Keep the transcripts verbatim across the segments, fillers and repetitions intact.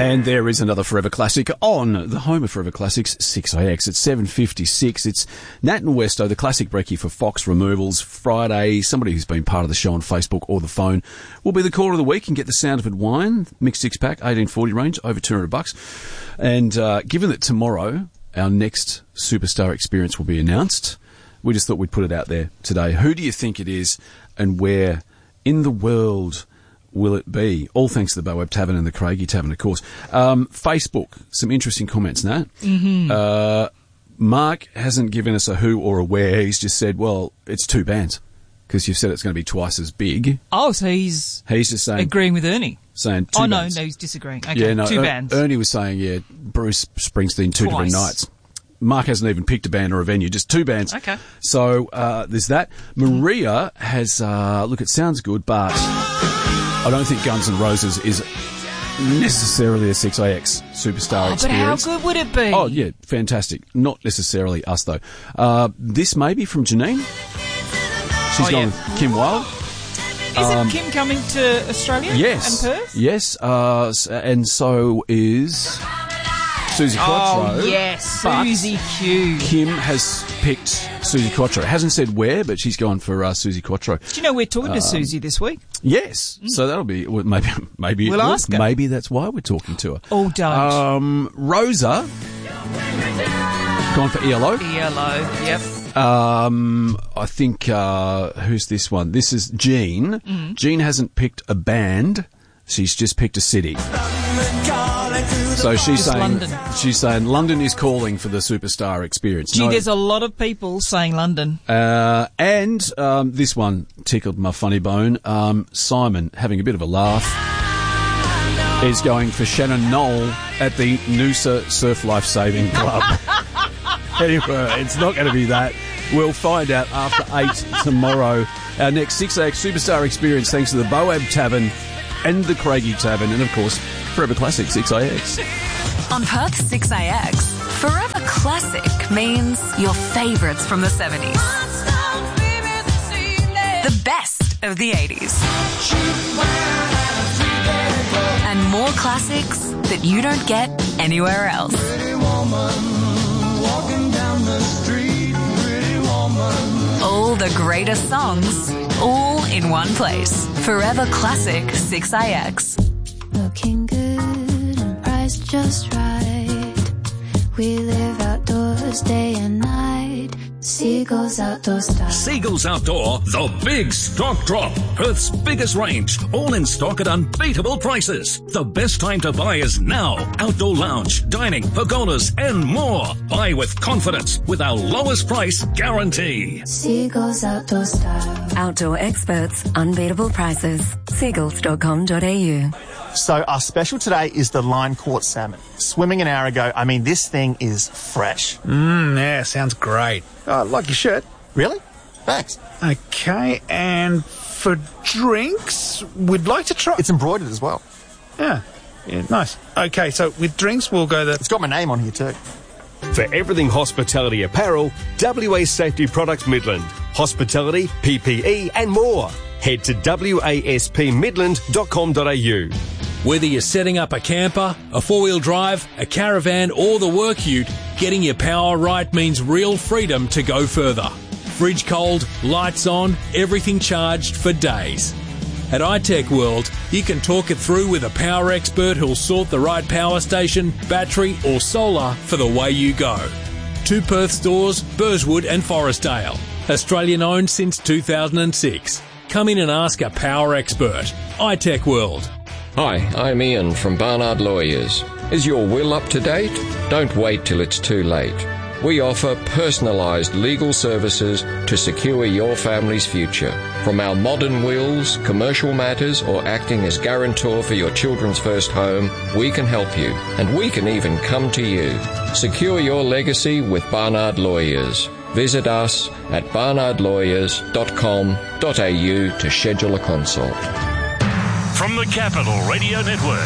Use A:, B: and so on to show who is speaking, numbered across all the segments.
A: And there is another Forever Classic on the home of Forever Classics, six A X. It's seven fifty-six. It's Nat and Westo, the classic brekkie for Fox Removals. Friday, somebody who's been part of the show on Facebook or the phone will be the caller of the week and get the Sound of It wine, mixed six-pack, eighteen forty range, over two hundred bucks. And uh, given that tomorrow our next superstar experience will be announced, we just thought we'd put it out there today. Who do you think it is and where in the world will it be? All thanks to the Boab Tavern and the Craigie Tavern, of course. Um, Facebook, some interesting comments, Nat.
B: Mm-hmm.
A: Uh, Mark hasn't given us a who or a where. He's just said, well, it's two bands, because you've said it's going to be twice as big.
B: Oh, so he's
A: he's just saying
B: agreeing with Ernie.
A: Saying two
B: oh, no,
A: bands.
B: no, he's disagreeing. Okay,
A: yeah, no,
B: two
A: er-
B: bands.
A: Ernie was saying, yeah, Bruce Springsteen, two
B: Twice.
A: different nights. Mark hasn't even picked a band or a venue, just two bands.
B: Okay.
A: So uh, there's that. Maria has, uh, look, it sounds good, but I don't think Guns N' Roses is necessarily a six A X superstar
B: oh,
A: experience.
B: But how good would it be?
A: Oh, yeah, fantastic. Not necessarily us, though. Uh, this may be from Janine. She's
B: Oh,
A: gone
B: yeah.
A: with Kim Wilde.
B: Isn't Kim coming to Australia?
A: Yes.
B: And Perth?
A: Yes, uh, s- and so is Susie Quattro.
B: Oh, yes,
A: but
B: Susie Q.
A: Kim has picked Susie Quattro. Hasn't said where, but she's gone for uh, Susie Quattro.
B: Do you know we're talking to
A: Um,
B: Susie this week?
A: Yes, so that'll be well, maybe maybe it
B: We'll
A: will.
B: ask her.
A: Maybe that's why we're talking to her.
B: Oh, don't.
A: Um, Rosa gone for E L O.
B: E L O, yep.
A: Um, I think uh, who's this one? This is Jean.
B: Mm.
A: Jean hasn't picked a band. She's just picked a city. So she's
B: Just
A: saying
B: London.
A: she's saying London is calling for the superstar experience.
B: Gee,
A: No-
B: there's a lot of people saying London.
A: uh, and um, this one tickled my funny bone. Um, Simon, having a bit of a laugh, is going for Shannon Knoll at the Noosa Surf Life Saving Club. Anyway, it's not going to be that. We'll find out after eight tomorrow. Our next six A X Superstar Experience, thanks to the Boab Tavern and the Craigie Tavern, and of course, Forever Classic six A X.
C: On Perth six A X, Forever Classic means your favourites from the seventies. The best of the eighties. And more classics that you don't get anywhere else. All the greatest songs, all in one place. Forever Classic six A X.
D: Looking good and priced just right. We live outdoors day and night. Seagulls Outdoor Style.
E: Seagulls Outdoor, the big stock drop. Perth's biggest range, all in stock at unbeatable prices. The best time to buy is now. Outdoor lounge, dining, pergolas, and more. Buy with confidence with our lowest price guarantee.
D: Seagulls Outdoor Style.
C: Outdoor experts, unbeatable prices. seagulls dot com dot a u.
F: So our special today is the line caught salmon. Swimming an hour ago. I mean, this thing is fresh.
G: Mmm, yeah, sounds great. Oh, I like your shirt.
F: Really? Thanks.
G: Okay, and for drinks, we'd like to try...
F: It's embroidered as well.
G: Yeah, yeah, nice. Okay, so with drinks, we'll go the...
F: It's got my name on here too.
H: For everything hospitality apparel, W A Safety Products Midland. Hospitality, P P E and more. Head to w a s p midland dot com dot a u.
I: Whether you're setting up a camper, a four-wheel drive, a caravan or the work ute, getting your power right means real freedom to go further. Fridge cold, lights on, everything charged for days. At iTech World, you can talk it through with a power expert who'll sort the right power station, battery or solar for the way you go. Two Perth stores, Burswood and Forestdale. Australian owned since two thousand six. Come in and ask a power expert. iTech World.
J: Hi, I'm Ian from Barnard Lawyers. Is your will up to date? Don't wait till it's too late. We offer personalised legal services to secure your family's future. From our modern wills, commercial matters, or acting as guarantor for your children's first home, we can help you. And we can even come to you. Secure your legacy with Barnard Lawyers. Visit us at barnard lawyers dot com dot a u to schedule a consult.
E: From the Capital Radio Network,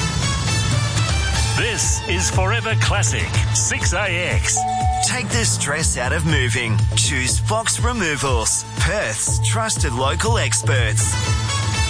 E: this is Forever Classic six A X.
K: Take the stress out of moving. Choose Fox Removals, Perth's trusted local experts.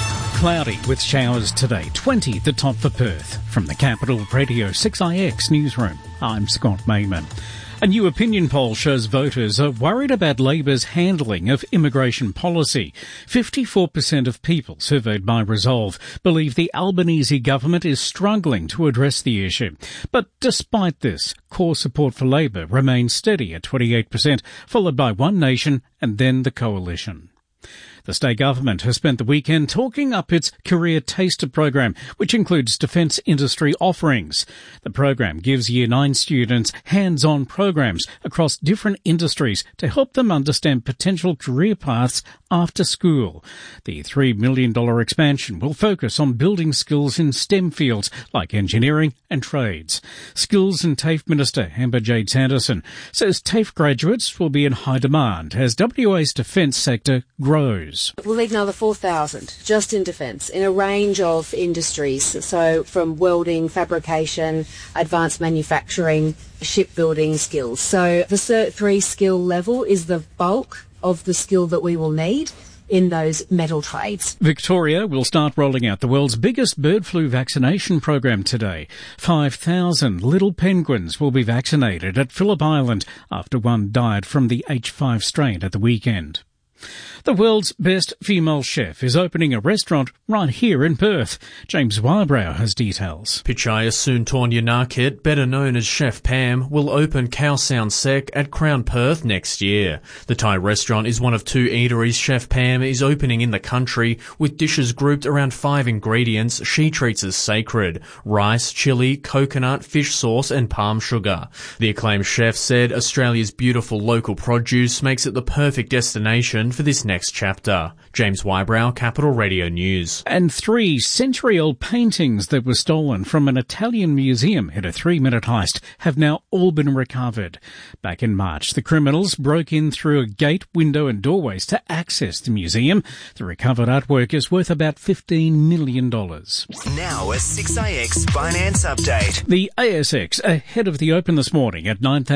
L: Cloudy with showers today, twenty the top for Perth. From the Capital Radio six I X newsroom, I'm Scott Mayman. A new opinion poll shows voters are worried about Labor's handling of immigration policy. fifty-four percent of people surveyed by Resolve believe the Albanese government is struggling to address the issue. But despite this, core support for Labor remains steady at twenty-eight percent, followed by One Nation and then the Coalition. The state government has spent the weekend talking up its Career Taster program, which includes defence industry offerings. The program gives Year nine students hands-on programs across different industries to help them understand potential career paths after school. The three million dollars expansion will focus on building skills in STEM fields like engineering and trades. Skills and TAFE Minister Amber Jade Sanderson says TAFE graduates will be in high demand as W A's defence sector grows.
M: We'll need another four thousand just in defence in a range of industries, so from welding, fabrication, advanced manufacturing, shipbuilding skills. So the Cert three skill level is the bulk of the skill that we will need in those metal trades.
L: Victoria will start rolling out the world's biggest bird flu vaccination program today. five thousand little penguins will be vaccinated at Phillip Island after one died from the H five strain at the weekend. The world's best female chef is opening a restaurant right here in Perth. James Wybrow has details.
N: Pichaya Soontornya Narkit, better known as Chef Pam, will open Khao Sound Sek at Crown Perth next year. The Thai restaurant is one of two eateries Chef Pam is opening in the country, with dishes grouped around five ingredients she treats as sacred: rice, chilli, coconut, fish sauce and palm sugar. The acclaimed chef said Australia's beautiful local produce makes it the perfect destination for this next chapter. James Wybrow, Capital Radio News.
L: And three century-old paintings that were stolen from an Italian museum in a three-minute heist have now all been recovered. Back in March, the criminals broke in through a gate, window and doorways to access the museum. The recovered artwork is worth about fifteen million dollars.
K: Now a six I X finance update.
L: The A S X ahead of the open this morning at nine thousand